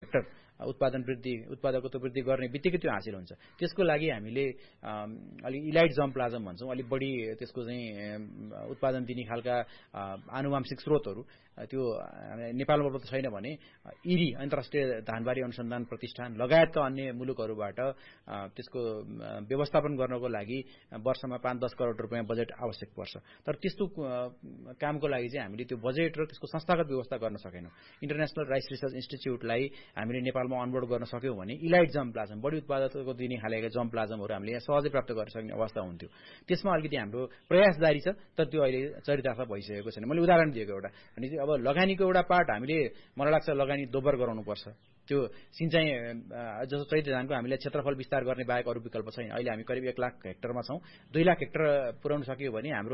Hectare उत्पादकत्व वृद्धि गर्ने बित्तिकै त्यो हासिल हुन्छ। त्यसको लागि हामीले अलिक इलाइट जर्मप्लाज्म भन्छौँ, अलिक बढी त्यसको चाहिँ उत्पादन दिने खालका आनुवांशिक स्रोतहरू त्यो नेपालमा उपलब्ध छैन भने इरी अन्तर्राष्ट्रिय धानबारी अनुसन्धान प्रतिष्ठान लगायतका अन्य मुलुकहरूबाट त्यसको व्यवस्थापन गर्नको लागि वर्षमा 5-10 करोड रुपियाँ बजेट आवश्यक पर्छ। तर त्यस्तो कामको लागि चाहिँ हामीले त्यो बजेट र त्यसको संस्थागत व्यवस्था गर्न सकेनौँ। इन्टरनेसनल राइस रिसर्च इन्स्टिच्युटलाई हामीले नेपालमा अनबोर्ड गर्न सक्यौँ भने इलाइट जर्मप्लाज्म बढी उत्पादकत्व दिने खालेका जर्मप्लाज्महरू हामीले यहाँ सहजै प्राप्त गर्न सक्ने अवस्था हुन्थ्यो। त्यसमा अलिकति हाम्रो प्रयास जारी छ, तर त्यो अहिले चरितार्थ भइसकेको छैन। मैले उदाहरण दिएको एउटा अनि अब लगानीको एउटा पार्ट हामीले मलाई लाग्छ लगानी दोब्बर गराउनुपर्छ। त्यो सिँचाइ जस्तो चैते धानको हामीले क्षेत्रफल विस्तार गर्ने बाहेक अरू विकल्प छैन। अहिले हामी करिब 1 लाख हेक्टरमा छौँ। 2 लाख हेक्टर पुर्याउन सक्यो भने हाम्रो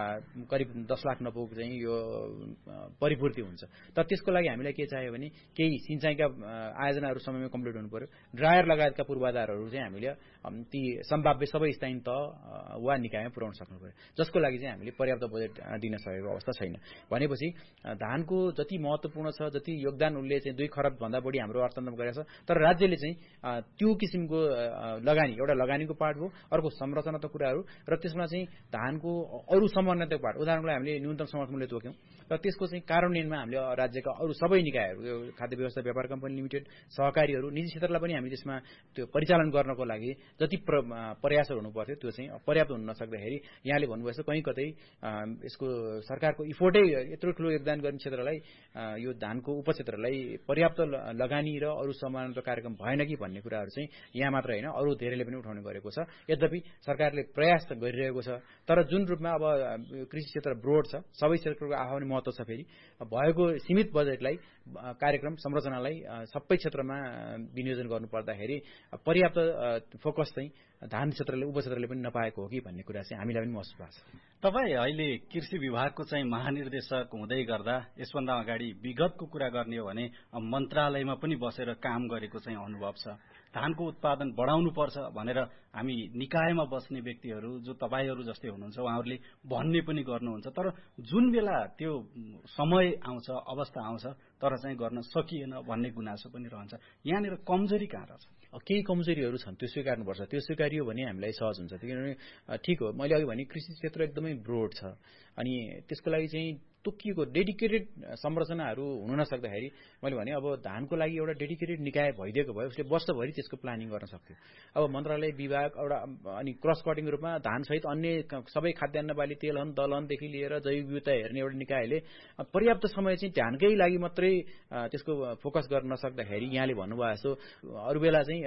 करिब 10 लाख नपुग चाहिँ यो परिपूर्ति हुन्छ। तर त्यसको लागि हामीलाई के चाहियो भने केही सिँचाइका आयोजनाहरू समयमा कम्प्लिट हुनु पर्यो। ड्रायर लगायतका पूर्वाधारहरू चाहिँ हामीले ती सम्भाव्य सबै स्थानीय तह वा निकायमा पुर्याउन सक्नु पर्यो, जसको लागि चाहिँ हामीले पर्याप्त बजेट दिन सकेको अवस्था छैन। भनेपछि धानको जति महत्त्वपूर्ण छ, जति योगदान उसले चाहिँ 2 खरब भन्दा बढी हाम्रो अर्थतन्त्रमा गरेको छ, तर राज्यले चाहिँ त्यो किसिमको लगानी एउटा लगानीको पार्ट हो, अर्को संरचनात्मक कुराहरू र त्यसमा चाहिँ धानको अरू समन्वयको पार्ट। उदाहरणको लागि हामीले न्यूनतम समर्थन मूल्य तोक्यौँ र त्यसको चाहिँ कार्यान्वयनमा हामीले राज्यका अरू सबै निकायहरू, यो खाद्य व्यवस्था व्यापार कम्पनी लिमिटेड, सहकारीहरू, निजी क्षेत्रलाई पनि हामी त्यसमा त्यो परिचालन गर्नको लागि जति प्रयासहरू हुनुपर्थ्यो त्यो चाहिँ पर्याप्त हुन नसक्दाखेरि यहाँले भन्नुभयो जस्तो कहीँ कतै यसको सरकारको इफोर्टै यत्रो ठुलो योगदान गर्ने क्षेत्रलाई यो धानको उपक्षेत्रलाई पर्याप्त लगानी र अरू समानता कार्यक्रम भएन कि भन्ने कुराहरू चाहिँ यहाँ मात्र होइन अरू धेरैले पनि उठाउने गरेको छ। यद्यपि सरकारले प्रयास त गरिरहेको छ, तर जुन रूपमा अब कृषि क्षेत्र ब्रोड छ, सबै क्षेत्रको आफ्नै महत्त्व छ। फेरि भएको सीमित बजेटलाई कार्यक्रम संरचनालाई सबै क्षेत्रमा विनियोजन गर्नुपर्दाखेरि पर्याप्त फोकस चाहिँ धान क्षेत्रले उपक्षेत्रले पनि नपाएको हो कि भन्ने कुरा चाहिँ हामीलाई पनि महसुस भएको छ। तपाईँ अहिले कृषि विभागको चाहिँ महानिर्देशक हुँदै गर्दा यसभन्दा अगाडि विगतको कुरा गर्ने हो भने मन्त्रालयमा पनि बसेर काम गरेको चाहिँ अनुभव छ। धानको उत्पादन बढाउनुपर्छ भनेर हामी निकायमा बस्ने व्यक्तिहरू जो तपाईँहरू जस्तै हुनुहुन्छ उहाँहरूले भन्ने पनि गर्नुहुन्छ, तर जुन बेला त्यो समय आउँछ, अवस्था आउँछ, तर चाहिँ गर्न सकिएन भन्ने गुनासो पनि रहन्छ। यहाँनिर कमजोरी कहाँ रहेछ? केही कमजोरीहरू छन्, त्यो स्वीकार्नुपर्छ। त्यो स्वीकारियो भने हामीलाई सहज हुन्छ। किनभने ठिक हो, मैले अघि भने कृषि क्षेत्र एकदमै ब्रोड छ अनि त्यसको लागि चाहिँ तोकिएको डेडिकेटेड संरचनाहरू हुन नसक्दाखेरि मैले भने अब धानको लागि एउटा डेडिकेटेड निकाय भइदिएको भए उसले वर्षभरि त्यसको प्लानिङ गर्न सक्थ्यो। अब मन्त्रालय विभाग एउटा अनि क्रस कटिङ रूपमा धानसहित अन्य सबै खाद्यान्न बाली तेलहन दलहनदेखि लिएर जैविक विविधता हेर्ने एउटा निकायले पर्याप्त समय चाहिँ धानकै लागि मात्रै त्यसको फोकस गर्न नसक्दाखेरि यहाँले भन्नुभयो जस्तो अरू बेला चाहिँ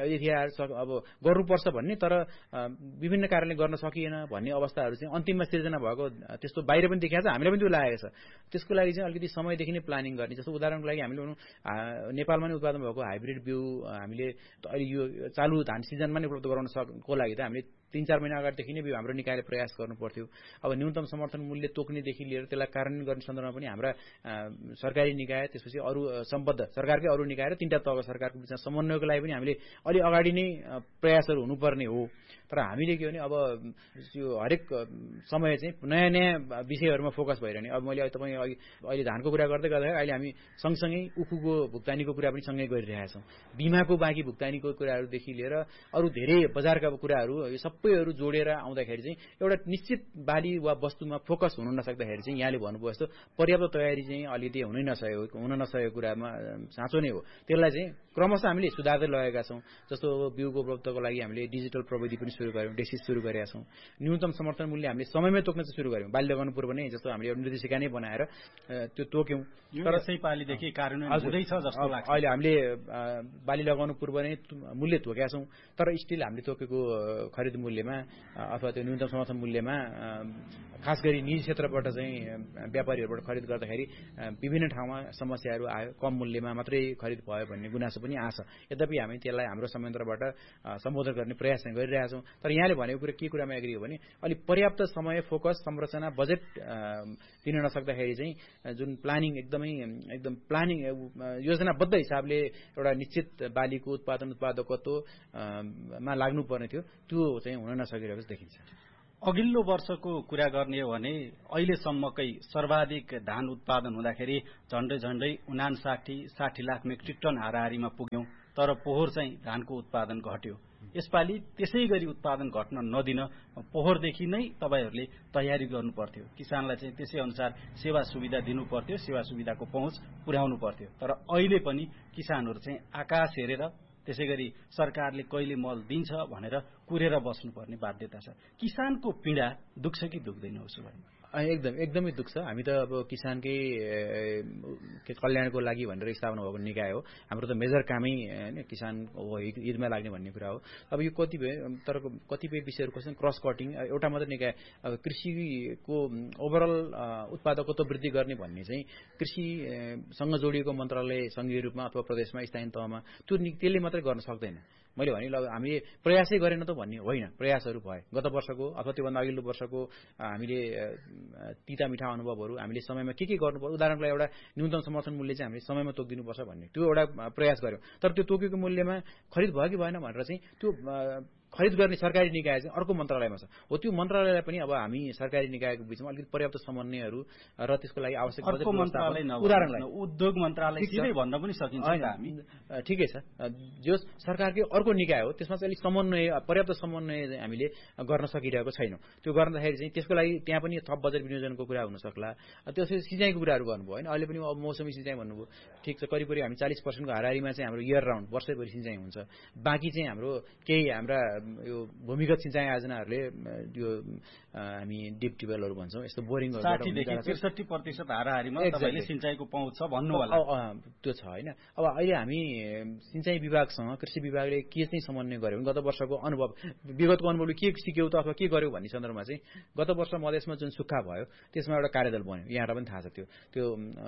अब गर्नुपर्छ भन्ने तर विभिन्न कारणले गर्न सकिएन भन्ने अवस्थाहरू चाहिँ अन्तिममा सिर्जना भएको त्यस्तो बाहिर पनि देखिएको छ, हामीलाई पनि त्यो लागेको छ। त्यसको लागि चाहिँ अलिकति समयदेखि नै प्लानिङ गर्ने। जस्तो उदाहरणको लागि हामीले नेपालमा नै उत्पादन भएको हाइब्रिड बिउ हामीले अहिले यो चालु धान सिजनमा नै उपलब्ध गराउन सक्नको लागि त हामीले 3-4 महिना अगाडिदेखि नै हाम्रो निकायले प्रयास गर्नु पर्थ्यो। अब न्यूनतम समर्थन मूल्य तोक्नेदेखि लिएर त्यसलाई कार्यान्वयन गर्ने सन्दर्भमा पनि हाम्रा सरकारी निकाय त्यसपछि अरू सम्बद्ध सरकारकै अरू निकाय र 3टा तहको सरकारको बिचमा समन्वयको लागि पनि हामीले अलि अगाडि नै प्रयासहरू हुनुपर्ने हो। तर हामीले के भने अब यो हरेक समय चाहिँ नयाँ नयाँ विषयहरूमा फोकस भइरहने। अब मैले तपाईँ अहिले धानको कुरा गर्दै गर्दाखेरि अहिले हामी सँगसँगै उखुको भुक्तानीको कुरा पनि सँगै गरिरहेका छौँ। बिमाको बाँकी भुक्तानीको कुराहरूदेखि लिएर अरू धेरै बजारका कुराहरू यो सबैहरू जोडेर आउँदाखेरि चाहिँ एउटा निश्चित बाली वा वस्तुमा फोकस हुन नसक्दाखेरि चाहिँ यहाँले भन्नुभयो जस्तो पर्याप्त तयारी चाहिँ अलिकति हुन नसकेको कुरामा साँचो नै हो। त्यसलाई चाहिँ क्रमशः हामीले सुधार्दै लगेका छौँ। जस्तो बिउको उपलब्धको लागि हामीले डिजिटल प्रविधि पनि सुरु गर्यौँ, डेसिस सुरु गरेका छौँ। न्यूनतम समर्थन मूल्य हामीले समयमै तोक्न चाहिँ सुरु गर्यौँ। बाली लगाउनु पूर्व नै जस्तो हामीले एउटा निर्देशिका नै बनाएर त्यो तोक्यौँ। तर यसै पालिदेखि कार्यान्वयन हुँदैछ जस्तो लाग्छ। अहिले हामीले बाली लगाउनु पूर्व नै मूल्य तोकेका छौँ, तर स्टिल हामीले तोकेको खरिद मूल्यमा अथवा त्यो न्यूनतम समर्थन मूल्यमा खास गरी निजी क्षेत्रबाट चाहिँ व्यापारीहरूबाट खरिद गर्दाखेरि विभिन्न ठाउँमा समस्याहरू आयो। कम मूल्यमा मात्रै खरिद भयो भन्ने गुनासो पनि आछ। यद्यपि हामी त्यसलाई हाम्रो संयन्त्रबाट सम्बोधन गर्ने प्रयास गरिरहेका छौँ। तर यहाँले भनेको कुरा के कुरामा एग्री हो भने अलिक पर्याप्त समय, फोकस, संरचना, बजेट दिन नसक्दाखेरि चाहिँ जुन प्लानिङ एकदम प्लानिङ योजनाबद्ध हिसाबले एउटा निश्चित बालीको उत्पादकत्वमा लाग्नुपर्ने थियो त्यो चाहिँ हुन नसकिरहेको देखिन्छ। अघिल्लो वर्षको कुरा गर्ने हो भने अहिलेसम्मकै सर्वाधिक धान उत्पादन हुँदाखेरि झण्डै 59-60 लाख मेट्रिक टन हाराहारीमा पुग्यौं, तर पोहोर चाहिँ धानको उत्पादन घट्यो। यसपालि त्यसै गरी उत्पादन घट्न नदिन पोहोरदेखि नै तपाईहरूले तयारी गर्नु पर्थ्यो, किसानलाई चाहिँ त्यसै अनुसार सेवा सुविधा दिनु पर्थ्यो, सेवा सुविधाको पहुँच पुर्याउनु पर्थ्यो। तर अहिले पनि किसानहरू चाहिँ आकाश हेरेर त्यसै गरी सरकारले कहिले मल दिन्छ भनेर कुरेर बस्नुपर्ने बाध्यता छ। किसानको पीडा दुख्छ कि दुख्दैन उसो भए? एकदमै दुख्छ। हामी त अब किसानकै कल्याणको लागि भनेर स्थापना भएको निकाय हो। हाम्रो त मेजर कामै हैन किसान हो, हितमा लाग्ने भन्ने कुरा हो। अब यो कतिपय विषयहरू कस्तो क्रस कटिङ, एउटा मात्र निकाय अब कृषिको ओभरअल उत्पादकत्व वृद्धि गर्ने भन्ने चाहिँ कृषिसँग जोडिएको मन्त्रालय सङ्घीय रूपमा अथवा प्रदेशमा स्थानीय तहमा त्यसले मात्रै गर्न सक्दैन। मैले भने हामीले प्रयासै गरेन त भन्ने होइन, प्रयासहरू भए। गत वर्षको अथवा त्योभन्दा अघिल्लो वर्षको हामीले तिता मिठा अनुभवहरू हामीले समयमा के गर्नुपर्छ, उदाहरणको लागि एउटा न्यूनतम समर्थन मूल्य चाहिँ हामीले समयमा तोकिदिनुपर्छ भन्ने त्यो एउटा प्रयास गर्यौं। तर त्यो तोकेको मूल्यमा खरिद भयो कि भएन भनेर चाहिँ त्यो खरिद गर्ने सरकारी निकाय चाहिँ अर्को मन्त्रालयमा छ। हो त्यो मन्त्रालयलाई पनि अब हामी सरकारी निकायको बीचमा अलिकति पर्याप्त समन्वयहरू र त्यसको लागि आवश्यक उदाहरणलाई उद्योग मन्त्रालय सिधै भन्न पनि सकिन्छ हामी। ठिकै छ, जो सरकारकै अर्को निकाय हो त्यसमा चाहिँ अलिक समन्वय, पर्याप्त समन्वय हामीले गर्न सकिरहेको छैनौँ। त्यो गर्दाखेरि चाहिँ त्यसको लागि त्यहाँ पनि थप बजेट विनियोजनको कुरा हुन सक्ला। त्यसपछि सिँचाइको कुराहरू गर्नुभयो होइन, अहिले पनि अब मौसमी सिँचाइ भन्नुभयो, ठिक छ, करिब हामी 40% को हाराहारीमा चाहिँ हाम्रो इयर राउन्ड वर्षैभरि सिँचाइ हुन्छ। बाँकी चाहिँ हाम्रो केही हाम्रा यो भूमिगत सिँचाइ आयोजनाहरूले यो हामी डिप ट्युबवेलहरू भन्छौँ, यस्तो बोरिङहरू 60-63% हाराहारीमा तपाईले सिँचाइको पहुँच छ भन्नु होला। त्यो छ होइन। अब अहिले हामी सिँचाइ विभागसँग कृषि विभागले के चाहिँ समन्वय गर्यो, गत वर्षको अनुभव, विगतको अनुभवले के सिक्यौ त अथवा के गर्यो भन्ने सन्दर्भमा चाहिँ गत वर्ष मधेसमा जुन सुक्खा भयो त्यसमा एउटा कार्यदल बन्यो, यहाँलाई पनि थाहा छ। त्यो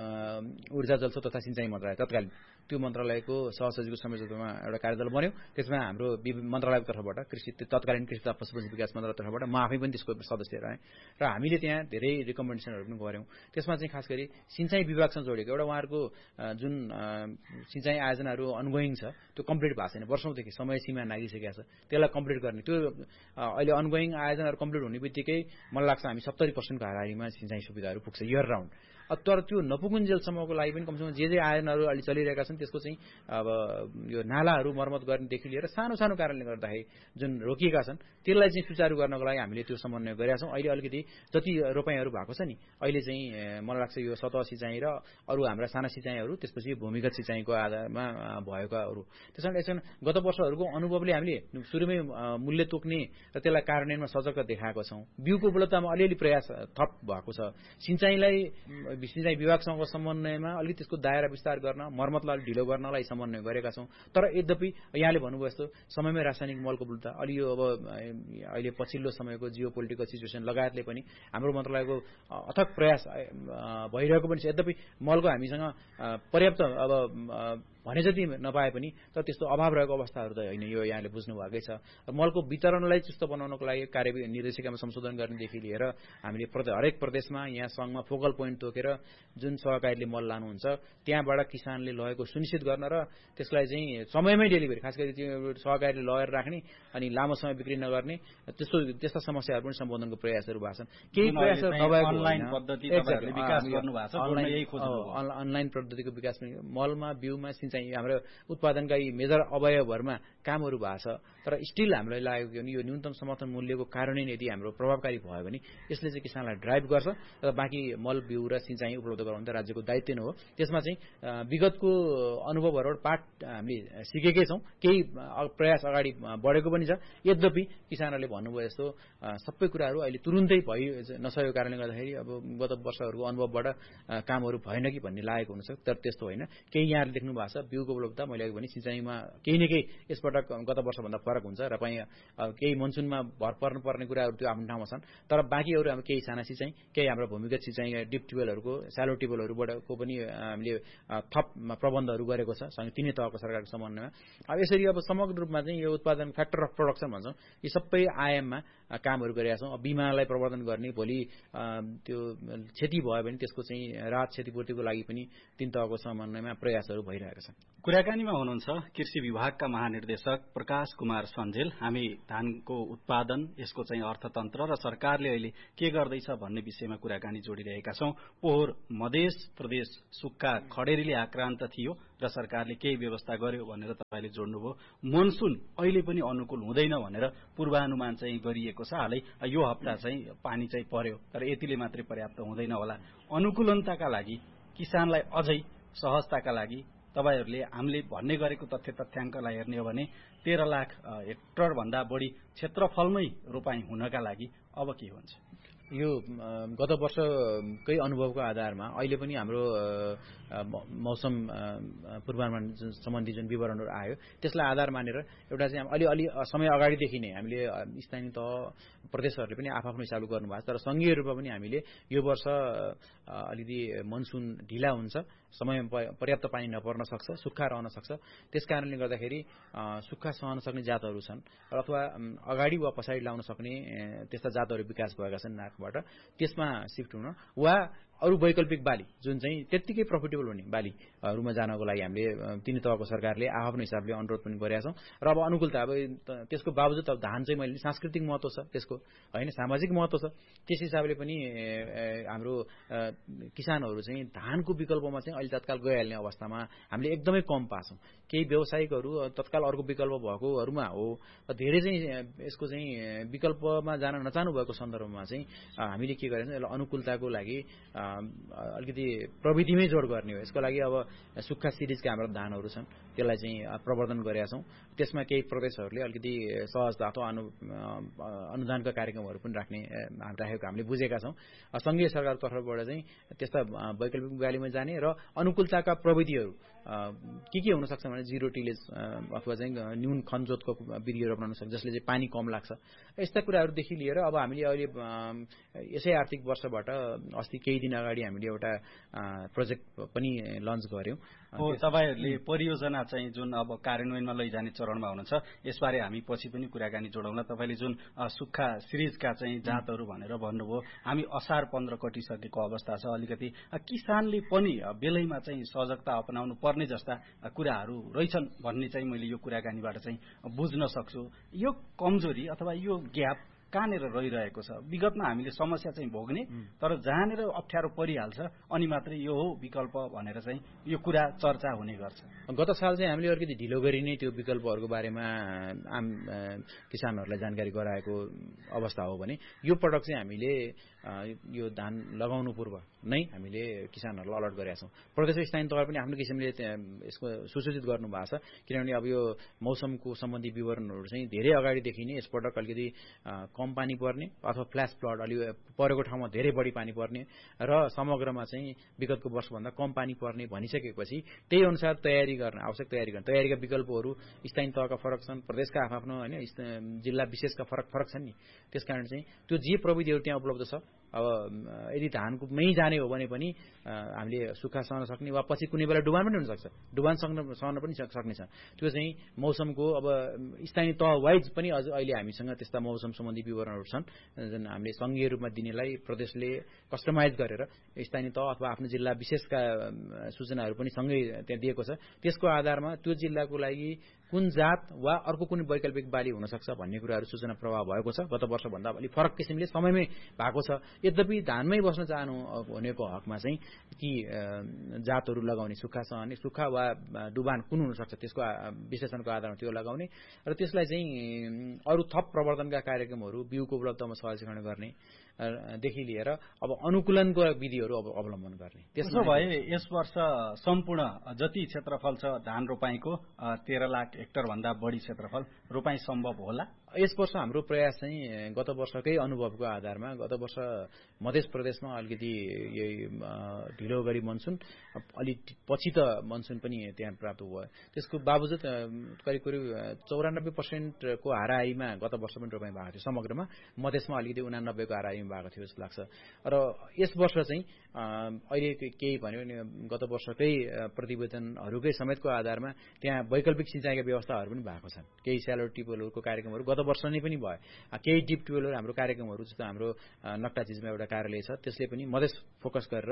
ऊर्जा जलस्रोत तथा सिँचाइ मन्त्रालय तत्कालीन त्यो मन्त्रालयको सहसचिवको संयोजकत्वमा एउटा कार्यदल बन्यो। त्यसमा हाम्रो मन्त्रालयको तर्फबाट तत्कालीन कृषि तथा पशुपक्षी विकास मन्त्रालयको तर्फबाट म आफै पनि त्यसको सदस्य रहेँ र हामीले त्यहाँ धेरै रिकमेन्डेसनहरू पनि गऱ्यौँ। त्यसमा चाहिँ खास गरी सिँचाइ विभागसँग जोडिएको एउटा उहाँहरूको जुन सिँचाइ आयोजनाहरू अनगोइङ छ त्यो कम्प्लिट भएको छैन, वर्षौँदेखि समय सीमा नागिसकेको छ, त्यसलाई कम्प्लिट गर्ने। त्यो अहिले अनगोइङ आयोजनाहरू कम्प्लिट हुने बित्तिकै मलाई लाग्छ हामी 70% को हाराहारीमा सिँचाइ सुविधाहरू पुग्छ इयर राउन्ड। तर त्यो नपुगुन्जेलसम्मको लागि पनि कमसेकम जे आयोजनाहरू अहिले चलिरहेका छन् त्यसको चाहिँ अब यो नालाहरू मर्मत गर्नेदेखि लिएर सानो सानो कारणले गर्दाखेरि जुन रोकिएका छन् त्यसलाई चाहिँ सुचारू गर्नको लागि हामीले त्यो समन्वय गरेका छौँ। अहिले अलिकति जति रोपाइँहरू भएको छ नि अहिले चाहिँ मलाई लाग्छ यो सतह सिँचाइ र अरू हाम्रा साना सिँचाइहरू, त्यसपछि भूमिगत सिँचाइको आधारमा भएकाहरू। त्यसकारण गत वर्षहरूको अनुभवले हामीले सुरुमै मूल्य तोक्ने र त्यसलाई कार्यान्वयनमा सजगता देखाएको छौँ। बिउको उपलब्धतामा अलिअलि प्रयास थप भएको छ। सिँचाइ विभागसँगको समन्वयमा अलिकति त्यसको दायरा विस्तार गर्न, मर्मतलाई ढिलो गर्नलाई समन्वय गरेका छौँ। तर यद्यपि यहाँले भन्नुभयो जस्तो समयमै रासायनिक मलको उपलब्धता अलि यो अब अहिले पछिल्लो समयको जियो पोलिटिकल सिचुएसन लगायतले पनि हाम्रो मन्त्रालयको अथक प्रयास भइरहेको पनि छ। यद्यपि मलको हामीसँग पर्याप्त अब भने जति नपाए पनि तर त्यस्तो अभाव रहेको अवस्थाहरू त होइन, यो यहाँले बुझ्नु भएकै छ। मलको वितरणलाई चुस्त बनाउनको लागि कार्य निर्देशिकामा संशोधन गर्नेदेखि लिएर हामीले हरेक प्रदेशमा यहाँ सङ्घमा फोकल पोइन्ट तोकेर जुन सहकारीले मल लानुहुन्छ त्यहाँबाट किसानले लगेको सुनिश्चित गर्न र त्यसलाई चाहिँ समयमै डेलिभरी, खास गरी त्यो सहकारीले लगेर राख्ने अनि लामो समय बिक्री नगर्ने त्यस्ता समस्याहरू पनि सम्बोधनको प्रयासहरू भएको छन्। केही प्रयासहरू नभएको अनलाइन पद्धतिको विकास पनि मलमा, बिउमा, चाहिँ हाम्रो उत्पादनका यी मेजर अवयवहरूमा कामहरू भएको छ। तर स्टिल हामीलाई लागेको यो न्यूनतम समर्थन मूल्यको कार्यान्वयन यदि हाम्रो प्रभावकारी भयो भने यसले चाहिँ किसानलाई ड्राइभ गर्छ र बाँकी मल, बिउ र सिँचाइ उपलब्ध गराउनु त राज्यको दायित्व नै हो। त्यसमा चाहिँ विगतको अनुभवहरूबाट पाठ हामीले सिकेकै छौँ, केही प्रयास अगाडि बढेको पनि छ। यद्यपि किसानहरूले भन्नुभयो जस्तो सबै कुराहरू अहिले तुरुन्तै भइ नसकेको कारणले गर्दाखेरि अब गत वर्षहरूको अनुभवबाट कामहरू भएन कि भन्ने लागेको हुनसक्छ। तर त्यस्तो होइन, केही यहाँले देख्नु भएको छ बिउको उपलब्धता, मैले अघि भने सिँचाइमा केही न केही यसपटक गत वर्षभन्दा फरक हुन्छ र केही मनसुनमा भर पर्नुपर्ने कुराहरू त्यो आफ्नो ठाउँमा छन्। तर बाँकीहरू हाम्रो केही साना सिँचाइ, केही हाम्रो भूमिगत सिँचाइ, डिप ट्युबवेलहरूको टिबलहरूको स्यालो टिबलहरूबाटको पनि हामीले थप प्रबन्धहरू गरेको छ तिनै तहको सरकारको समन्वयमा। अब यसरी अब समग्र रूपमा चाहिँ यो उत्पादन फ्याक्टर अफ प्रोडक्सन भन्छौँ, यी सबै आयाममा कामहरू गरिरहेका छौँ। बिमालाई प्रवर्धन गर्ने, भोलि त्यो क्षति भयो भने त्यसको चाहिँ राहत क्षतिपूर्तिको लागि पनि तीन तहको समन्वयमा प्रयासहरू भइरहेका छन्। कुराकानीमा हुनुहुन्छ कृषि विभागका महानिर्देशक प्रकाश कुमार सञ्जेल। हामी धानको उत्पादन, यसको चाहिँ अर्थतन्त्र र सरकारले अहिले के गर्दैछ भन्ने विषयमा कुराकानी जोडिरहेका छौं। पोहोर मधेस प्रदेश सुक्खा खडेरीले आक्रान्त थियो र सरकारले केही व्यवस्था गर्यो भनेर तपाईले जोड्नुभयो। मनसुन अहिले पनि अनुकूल हुँदैन भनेर पूर्वानुमान चाहिँ गरिएको छ। हालै यो हप्ता चाहिँ पानी चाहिँ पर्यो, तर यतिले मात्रै पर्याप्त हुँदैन होला। अनुकूलनताका लागि, किसानलाई अझै सहजताका लागि तपाईहरुले हामीले भन्ने गरेको तथ्याङ्कलाई हेर्ने हो भने 13 लाख हेक्टर भन्दा बढी क्षेत्रफलमै रोपाई हुनका लागि अब के हुन्छ? यो गत वर्षकै अनुभवको आधारमा अहिले पनि हाम्रो मौसम पूर्वानुमान सम्बन्धी जुन विवरणहरू आयो त्यसलाई आधार मानेर एउटा चाहिँ अलि समय अगाडिदेखि नै हामीले स्थानीय तह प्रदेशहरूले पनि आफ्नो हिसाबले गर्नुभएको छ। तर संघीय रूपमा पनि हामीले यो वर्ष अलिकति मनसुन ढिला हुन्छ, समयमा पर्याप्त पानी नपर्न सक्छ, सुक्खा रहन सक्छ। त्यसकारणले गर्दाखेरि सुक्खा सहन सक्ने जातहरू छन् अथवा अगाडि वा पछाडि लाउन सक्ने त्यस्ता जातहरू विकास भएका छन् नाकबाट, त्यसमा सिफ्ट हुन वा अरू वैकल्पिक बाली जुन चाहिँ त्यत्तिकै प्रफिटेबल हुने बालीहरूमा जानको लागि हामीले तीन तहको सरकारले आफ्नो हिसाबले अनुरोध पनि गरेका छौँ। र अब अनुकूलता, अब त्यसको बावजुद अब धान चाहिँ मैले सांस्कृतिक महत्व छ त्यसको, होइन सामाजिक महत्व छ, त्यस हिसाबले पनि हाम्रो किसानहरू चाहिँ धानको विकल्पमा चाहिँ अहिले तत्काल गइहाल्ने अवस्थामा हामीले एकदमै कम पाछौँ। केही व्यावसायिकहरू तत्काल अर्को विकल्प भएकोहरूमा हो, धेरै चाहिँ यसको चाहिँ विकल्पमा जान नचाहनु भएको सन्दर्भमा चाहिँ हामीले के गरेका छौँ, यसलाई अनुकूलताको लागि अलिकति प्रविधिमै जोड गर्ने हो। यसको लागि अब सुक्खा सिरिजका हाम्रो धानहरू छन्, त्यसलाई चाहिँ प्रवर्धन गरेका छौँ। त्यसमा केही प्रदेशहरूले अलिकति सहजता अथवा अनुदानका कार्यक्रमहरू पनि राखेको हामीले बुझेका छौँ। संघीय सरकारको तर्फबाट चाहिँ त्यस्ता वैकल्पिक बालीमा जाने र अनुकूलताका प्रविधिहरू के हुन सक्छ भने जिरो टिलेज अथवा चाहिँ न्यून खनजोतको विधिहरू अपनाउन सक्छ, जसले चाहिँ पानी कम लाग्छ। यस्ता कुराहरूदेखि लिएर अब हामीले अहिले यसै आर्थिक वर्षबाट अस्ति केही दिन अगाडि हामीले एउटा प्रोजेक्ट पनि लन्च गर्यौं। तपाईहरुले परियोजना चाहिँ जुन अब कार्यान्वयनमा लैजाने चरणमा हुनुहुन्छ, यसबारे हामी पछि पनि कुराकानी जोडौँला। तपाईले जुन सुक्खा सिरिजका चाहिँ जातहरू भनेर भन्नुभयो, हामी असार 15 कटिसकेको अवस्था छ। अलिकति किसानले पनि बेलैमा चाहिँ सजगता अपनाउनु पर्ने जस्ता कुराहरू रहेछन् भन्ने चाहिँ मैले यो कुराकानीबाट चाहिँ बुझ्न सक्छु। यो कमजोरी अथवा यो ग्याप कहाँनिर रहिरहेको छ? विगतमा हामीले समस्या चाहिँ भोग्ने, तर जहाँनिर अप्ठ्यारो परिहाल्छ अनि मात्रै यो हो विकल्प भनेर चाहिँ यो कुरा चर्चा हुने गर्छ। गत साल चाहिँ हामीले अलिकति ढिलो गरी नै त्यो विकल्पहरूको बारेमा आम किसानहरूलाई जानकारी गराएको अवस्था हो भने यो पटक चाहिँ हामीले यो धान लगाउनु पूर्व नै हामीले किसानहरूलाई अलर्ट गरेका छौँ। प्रदेश स्थानीय तहले पनि आफ्नो किसिमले यसको सुसूचित गर्नु भएको छ, किनभने अब यो मौसमको सम्बन्धी विवरणहरू चाहिँ धेरै अगाडिदेखि नै यसपटक अलिकति कम पानी पर्ने अथवा फ्ल्यास फ्लड, अलि परेको ठाउँमा धेरै बढी पानी पर्ने र समग्रमा चाहिँ विगतको वर्षभन्दा कम पानी पर्ने भनिसकेपछि त्यही अनुसार आवश्यक तयारीका विकल्पहरू स्थानीय तहका फरक छन्, प्रदेशका आफ्नो होइन जिल्ला विशेषका फरक छन् नि। त्यसकारण चाहिँ त्यो जे प्रविधिहरू त्यहाँ उपलब्ध छ, अब यदि धानको मै जाने हो भने पनि हामीले सुक्खा सहन सक्ने वा पछि कुनै बेला डुबान पनि हुनसक्छ, डुबान सहन पनि सक्नेछ। त्यो चाहिँ मौसमको अब स्थानीय तह वाइज पनि अहिले हामीसँग त्यस्ता मौसम सम्बन्धी विवरणहरू छन् जुन हामीले संघीय रूपमा दिनेलाई प्रदेशले कस्टमाइज गरेर स्थानीय तह अथवा आफ्नो जिल्ला विशेषका सूचनाहरू पनि सँगै त्यहाँ दिएको छ। त्यसको आधारमा त्यो जिल्लाको लागि कुन जात वा अर्को कुनै वैकल्पिक बाली हुन सक्छ भन्ने कुराहरू सूचना प्रवाह भएको छ। गत वर्षभन्दा अलि फरक किसिमले समयमै भएको छ। यद्यपि धानमै बस्न चाहनु हुनेको हकमा चाहिँ ती जातहरू लगाउने, सुक्खा सहने, सुक्खा वा डुबान कुन हुन सक्छ त्यसको विश्लेषणको आधारमा त्यो लगाउने र त्यसलाई चाहिँ अरू थप प्रवर्धनका कार्यक्रमहरू, बिउको उपलब्धमा सहजीकरण गर्ने देखि लिएर अब अनुकूलनको विधिहरू अवलम्बन गर्ने। त्यसो भए यस वर्ष सम्पूर्ण जति क्षेत्रफल छ धान रोपाईको 13 लाख हेक्टरभन्दा बढी क्षेत्रफल रोपाई सम्भव होला? यस वर्ष हाम्रो प्रयास चाहिँ गत वर्षकै अनुभवको आधारमा गत वर्ष मध्य प्रदेशमा अलिकति यही ढिलो गरी मनसुन अलि पछि त मनसुन पनि त्यहाँ प्राप्त भयो। त्यसको बावजुद करिब 94% को हाराहारीमा गत वर्ष पनि रोपाई भएको थियो समग्रमा। मधेसमा अलिकति 89 को हाराहारीमा भएको थियो जस्तो लाग्छ। र यस वर्ष चाहिँ अहिले केही भन्यो भने गत वर्षकै प्रतिवेदनहरूकै समेतको आधारमा त्यहाँ वैकल्पिक सिँचाइका व्यवस्थाहरू पनि भएको छन्। केही स्यालो टिपवेलहरूको कार्यक्रमहरू गत वर्ष नै पनि भयो। केही डिप ट्युबवेलहरू हाम्रो कार्यक्रमहरू जस्तो हाम्रो नक्टाचिजमा एउटा कार्यालय छ, त्यसले पनि मधेस फोकस गरेर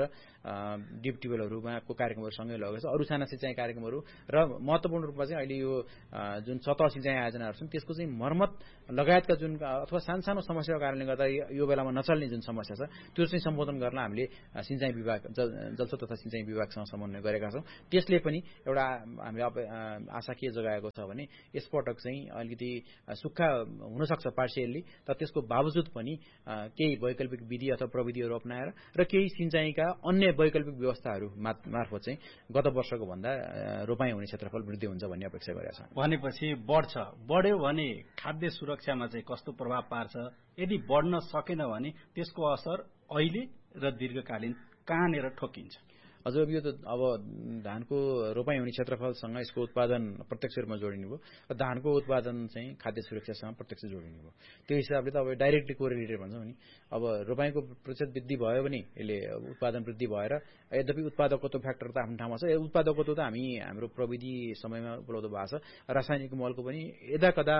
डिप ट्युबवेलहरूमा को कार्यक्रमहरू सँगै लगेको छ। अरू साना सिँचाइ कार्यक्रमहरू र महत्त्वपूर्ण रूपमा चाहिँ अहिले यो जुन सतह सिँचाइ आयोजनाहरू छन् त्यसको चाहिँ मर्मत लगायतका जुन अथवा सानो समस्याको कारणले गर्दा यो बेलामा नचल्ने जुन समस्या छ त्यो चाहिँ सम्बोधन गर्न हामीले सिँचाइ विभाग जलस्रोत तथा सिँचाइ विभागसँग समन्वय गरेका छौँ। त्यसले पनि एउटा हामीले आशा के जगाएको छ भने यसपटक चाहिँ अलिकति सुक्खा हुनसक्छ पार्सियल्ली, तर त्यसको बावजुद पनि केही वैकल्पिक विधि अथवा प्रविधिहरू अपनाएर र केही सिँचाइका अन्य वैकल्पिक व्यवस्थाहरू मार्फत चाहिँ गत वर्षको भन्दा रोपाई हुने क्षेत्रफल वृद्धि हुन्छ भन्ने अपेक्षा गरेका छौँ। भनेपछि बढ्यो भने खाद्य सुरक्षामा चाहिँ कस्तो प्रभाव पार्छ? यदि बढ्न सकेन भने त्यसको असर अहिले र दीर्घकालीन कहाँनिर ठोकिन्छ? हजुर, यो त अब धानको रोपाई हुने क्षेत्रफलसँग यसको उत्पादन प्रत्यक्ष रूपमा जोडिने भयो। धानको उत्पादन चाहिँ खाद्य सुरक्षासँग प्रत्यक्ष जोडिने भयो। त्यो हिसाबले त अब डाइरेक्टली कोरिलेटेड भन्छौँ नि। अब रोपाईको प्रतिशत वृद्धि भयो भने यसले उत्पादन वृद्धि भएर, यद्यपि उत्पादकत्व फ्याक्टर त आफ्नो ठाउँमा छ। उत्पादकत्व त हामी हाम्रो प्रविधि समयमा उपलब्ध भएको छ। रासायनिक मलको पनि यदाकदा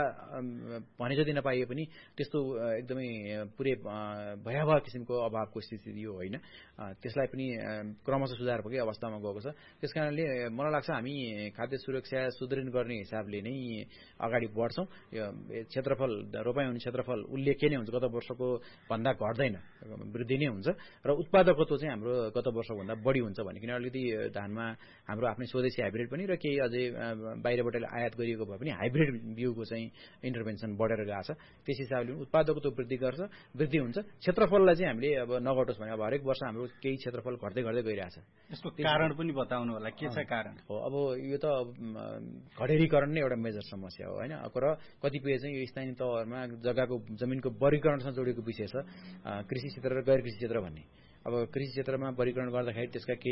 भने जति नपाइए पनि त्यस्तो एकदमै पुरै भयावह किसिमको अभावको स्थिति यो होइन। त्यसलाई पनि क्रमशः सुधारकै अवस्थामा गएको छ। त्यसकारणले मलाई लाग्छ हामी खाद्य सुरक्षा सुदृढ गर्ने हिसाबले नै अगाडि बढ्छौँ। यो क्षेत्रफल रोपाई हुने क्षेत्रफल उल्लेख्य नै हुन्छ, गत वर्षको भन्दा घट्दैन, वृद्धि नै हुन्छ। र उत्पादकत्व चाहिँ हाम्रो गत वर्षभन्दा बढी हुन्छ भने किन अलिकति धानमा हाम्रो आफ्नै स्वदेशी हाइब्रिड पनि र केही अझै बाहिरबाट आयात गरिएको भए पनि हाइब्रिड बिउको चाहिँ इन्टरभेन्सन बढेर गएको छ। त्यस हिसाबले उत्पादकत्व वृद्धि हुन्छ। क्षेत्रफललाई चाहिँ हामीले अब नघटोस् भने अब हरेक वर्ष हाम्रो केही क्षेत्रफल घट्दै गइरहेछ। यसको कारण पनि बताउनु होला, के छ कारण? हो, अब यो त घडेरीकरण नै एउटा मेजर समस्या हो होइन। र कतिपय चाहिँ यो स्थानीय तहहरूमा जमिनको वर्गीकरणसँग जोडिएको विषय छ, कृषि क्षेत्र र गैर कृषि क्षेत्र भन्ने। अब कृषि क्षेत्रमा वर्गीकरण गर्दाखेरि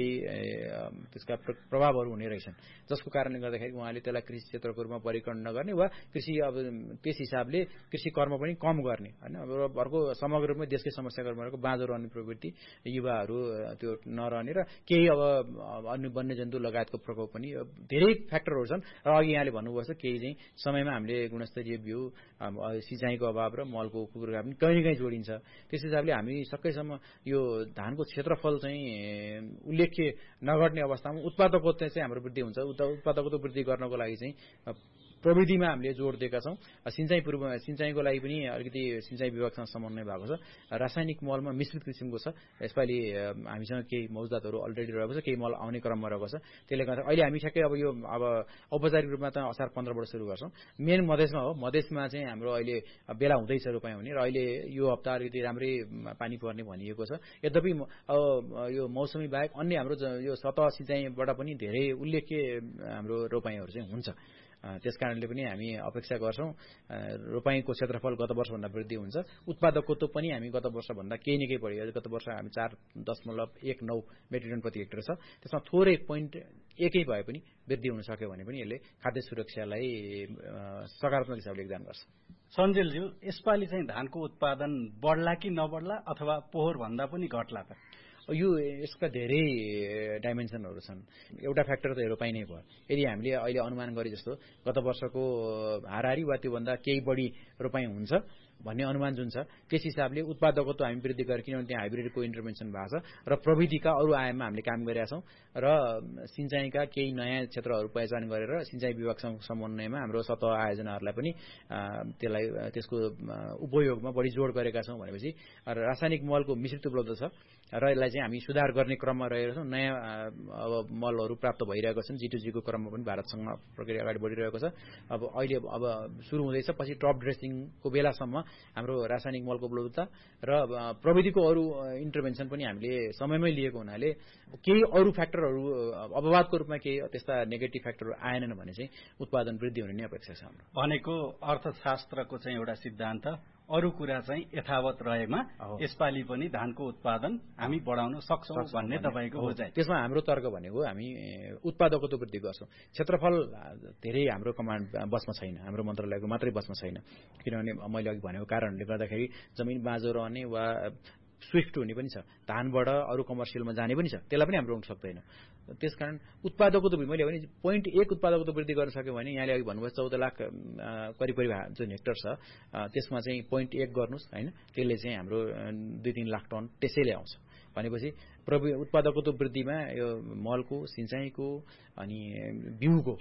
त्यसका प्रभावहरू हुने रहेछन्, जसको कारणले गर्दाखेरि उहाँले त्यसलाई कृषि क्षेत्रको रूपमा वर्गीकरण नगर्ने वा कृषि अब त्यस हिसाबले कृषि कर्म पनि कम गर्ने होइन। अब अर्को समग्र रूपमा देशकै समस्या रहेको बाँझो रहने प्रवृत्ति, युवाहरू त्यो नरहने र केही अब अन्य वन्यजन्तु लगायतको प्रकोप पनि धेरै फ्याक्टरहरू छन्। र अघि यहाँले भन्नुभएको छ केही चाहिँ समयमा हामीले गुणस्तरीय बिउ, सिँचाइको अभाव र मलको कुरा पनि कहीँ न कहीँ जोडिन्छ। त्यस हिसाबले हामी सकेसम्म यो धानको क्षेत्रफल चाहिँ उल्लेख्य नगर्ने अवस्थामा उत्पादकत्व चाहिँ हाम्रो वृद्धि हुन्छ। उत्पादकत्व वृद्धि गर्नको लागि चाहिँ प्रविधिमा हामीले जोड दिएका छौँ। सिँचाइको लागि पनि अलिकति सिँचाइ विभागसँग समन्वय भएको छ। रासायनिक मलमा मिश्रित किसिमको छ। यसपालि हामीसँग केही मौजदातहरू अलरेडी रहेको छ, केही मल आउने क्रममा रहेको छ। त्यसले गर्दा अहिले हामी ठ्याक्कै अब औपचारिक रूपमा त असार 15बाट सुरु गर्छौँ। मेन मधेसमा हो। मधेसमा चाहिँ हाम्रो अहिले बेला हुँदैछ रोपाई हुने, र अहिले यो हप्ता अलिकति राम्रै पानी पर्ने भनिएको छ। यद्यपि यो मौसमी बाहेक अन्य हाम्रो यो सतह सिँचाइबाट पनि धेरै उल्लेख्य हाम्रो रोपाईहरू चाहिँ हुन्छ। त्यसकारणले पनि हामी अपेक्षा गर्छौँ रोपाईको क्षेत्रफल गत वर्षभन्दा वृद्धि हुन्छ। उत्पादकत्व पनि हामी गत वर्षभन्दा केही न केही बढी, गत वर्ष हामी 4.19 मेट्रिक टन प्रति हेक्टर छ, त्यसमा थोरै 0.1 भए पनि वृद्धि हुन सक्यो भने पनि यसले खाद्य सुरक्षालाई सकारात्मक हिसाबले योगदान गर्छ। सञ्जेलज्यू, यसपालि चाहिँ धानको उत्पादन बढ्ला कि नबढ्ला अथवा पोहोर भन्दा पनि घट्ला त? यसका धेरै डाइमेन्सनहरू छन्। एउटा फ्याक्टर त रोपाई नै भयो। यदि हामीले अहिले अनुमान गरे जस्तो गत वर्षको हाराहारी वा त्योभन्दा केही बढी रोपाई हुन्छ भन्ने अनुमान जुन छ, त्यस हिसाबले उत्पादकत्व हामी वृद्धि गरेर, किनभने त्यहाँ हाइब्रिडको इन्टरभेन्सन भएको छ र प्रविधिका अरू आयाममा हामीले काम गरेका छौँ र सिँचाइका केही नयाँ क्षेत्रहरू पहिचान गरेर सिँचाइ विभागसँग समन्वयमा हाम्रो सतह आयोजनाहरूलाई पनि त्यसको उपयोगमा बढी जोड गरेका छौँ। भनेपछि रासायनिक मलको मिश्रित उपलब्ध छ र यसलाई चाहिँ हामी सुधार गर्ने क्रममा रहेका छौँ। नयाँ अब मलहरू प्राप्त भइरहेको छन्। G2G को क्रममा पनि भारतसँग प्रक्रिया अगाडि बढिरहेको छ। अब अहिले सुरु हुँदैछ, पछि टप ड्रेसिङको बेलासम्म हाम्रो रासायनिक मलको उपलब्धता र प्रविधिको अरू इन्टरभेन्सन पनि हामीले समयमै लिएको हुनाले केही अरू फ्याक्टरहरू अपवादको रूपमा केही त्यस्ता नेगेटिभ फ्याक्टरहरू आएनन् भने चाहिँ उत्पादन वृद्धि हुने नै अपेक्षा छ हाम्रो। भनेको अर्थशास्त्रको चाहिँ एउटा सिद्धान्त अरू कुरा चाहिँ यथावत रहेमा यसपालि पनि धानको उत्पादन हामी बढाउन सक्छौं भन्ने तपाईको बुझाइ। त्यसमा हाम्रो तर्क भनेको हामी उत्पादकत्व वृद्धि गर्छौं। क्षेत्रफल धेरै हाम्रो कमान्ड बसमा छैन, हाम्रो मन्त्रालयको मात्रै बसमा छैन, किनभने मैले अघि भनेको कारणले गर्दाखेरि जमिन बाँझो रहने वा स्विफ्ट हुने पनि छ, धानबाट अरू कमर्सियलमा जाने पनि छ, त्यसलाई पनि हाम्रो रोक्न सक्दैन। त्यसकारण उत्पादकत्व मैले भने 0.1 उत्पादकत्व वृद्धि गर्न सक्यो भने यहाँले अघि भन्नुभयो 14 लाख करिब जुन हेक्टर छ त्यसमा चाहिँ 0.1 गर्नुस् हैन, त्यसले चाहिँ हाम्रो 2-3 लाख टन त्यसैले आउँछ भनेपछि उत्पादकत्व वृद्धिमा यो मलको सिंचाइको अनि बिउको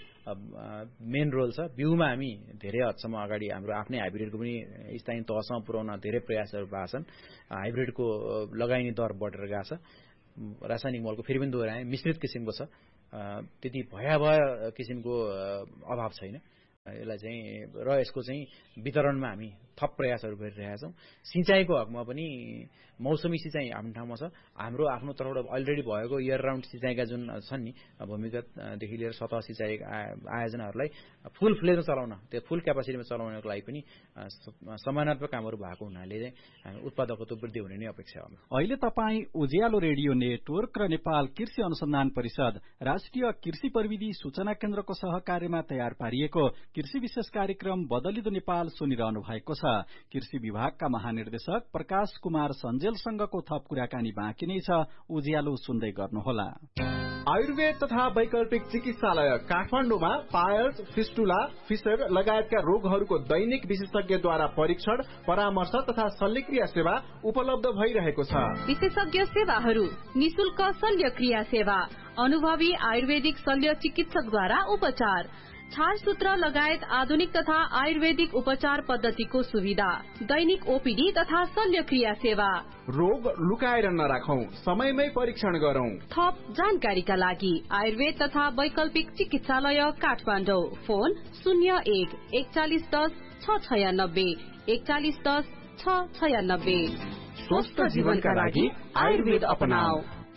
मेन रोल छ। बिउमा हामी धेरै हदसम्म अगाडि हाम्रो आफ्नै हाइब्रिडको पनि स्थानीय तहसम्म पुर्याउन धेरै प्रयासहरू भएको छन्। हाइब्रिडको लगाइने दर बढेर गएको छ। रासायनिक मलको फेरि पनि दोहोऱ्याए मिश्रित किसिमको छ, त्यति भयावह किसिमको अभाव छैन यसलाई चाहिँ, र यसको चाहिँ वितरणमा हामी थप प्रयासहरू गरिरहेका छौं। सिंचाइको हकमा पनि मौसमी सिंचाइ आफ्नो ठाउँमा छ, हाम्रो आफ्नो तर्फबाट अलरेडी भएको इयर राउन्ड सिंचाइका जुन छन् नि भूमिगतदेखि लिएर सतह सिंचाइ आयोजनाहरूलाई फुल फ्लेजमा चलाउन, त्यो फुल क्यापासिटीमा चलाउनको लागि पनि समानात्मक कामहरू भएको हुनाले चाहिँ उत्पादकत्व वृद्धि हुने नै अपेक्षा हो। अहिले तपाई उज्यालो रेडियो नेटवर्क र नेपाल कृषि अनुसन्धान परिषद राष्ट्रिय कृषि प्रविधि सूचना केन्द्रको सहकार्यमा तयार पारिएको कृषि विशेष कार्यक्रम बदलिदो नेपाल सुनिरहनु भएको छ। कृषि विभागका महानिर्देशक प्रकाश कुमार सञ्जेलसँगको थप कुराकानी बाँकी नै छ, उज्यालो सुन्दै गर्नुहोला। आयुर्वेद तथा वैकल्पिक चिकित्सालय काठमाडौँमा पायल्स, फिस्टुला, फिसर लगायतका रोगहरूको दैनिक विशेषज्ञद्वारा परीक्षण, परामर्श तथा शल्यक्रिया सेवा उपलब्ध भइरहेको छ। विशेषज्ञ सेवाहरू: निशुल्क शल्यक्रिया सेवा, अनुभवी आयुर्वेदिक शल्य चिकित्सकद्वारा उपचार, छारसूत्र लगायत आधुनिक तथा आयुर्वेदिक उपचार पद्धतिको सुविधा, दैनिक ओपीडी तथा शल्यक्रिया सेवा। रोग लुकाएर नराखौं, समयमै परीक्षण गरौं। थप जानकारीका लागि आयुर्वेद तथा वैकल्पिक चिकित्सालय काठमाडौँ, फोन 01 4110 696 4110 696। स्वस्थ जीवनका लागि आयुर्वेद अपनाऊ।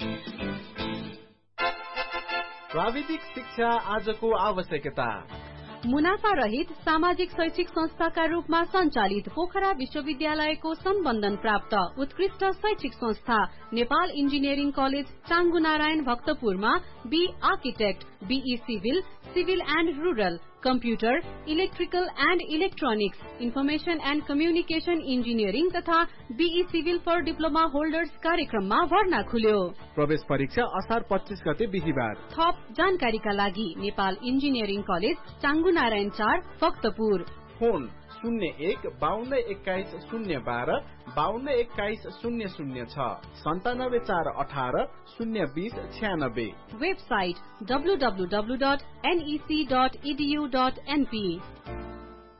प्राविधिक शिक्षा आजको आवश्यकता। मुनाफा रहित सामाजिक शैक्षिक संस्थाका रूपमा सञ्चालित पोखरा विश्वविद्यालयको सम्बन्धन प्राप्त उत्कृष्ट शैक्षिक संस्था Nepal engineering college चाङ्गुनारायण भक्तपुरमा be architect, be civil, civil and rural, computer, electrical and electronics, information and communication engineering तथा be civil for diploma holders कार्यक्रममा भर्ना खुल्यो। प्रवेश परीक्षा असार 25 गते बिहीबार। थप जानकारीका लागि Nepal engineering college चाङ्गुनारायण 4 Bhaktapur, phone 01 52 21 012 52 21 006 97418 020 96। Website www.nec.edu.np।